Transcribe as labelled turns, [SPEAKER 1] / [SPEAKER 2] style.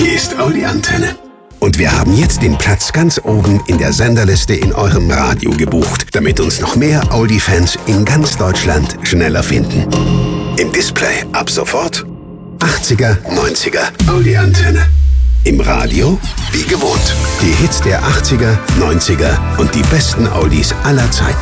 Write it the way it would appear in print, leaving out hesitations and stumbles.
[SPEAKER 1] Hier ist Audi Antenne. Und wir haben jetzt den Platz ganz oben in der Senderliste in eurem Radio gebucht, damit uns noch mehr Audi-Fans in ganz Deutschland schneller finden. Im Display ab sofort 80er, 90er Audi Antenne. Im Radio wie gewohnt. Die Hits der 80er, 90er und die besten Audis aller Zeiten.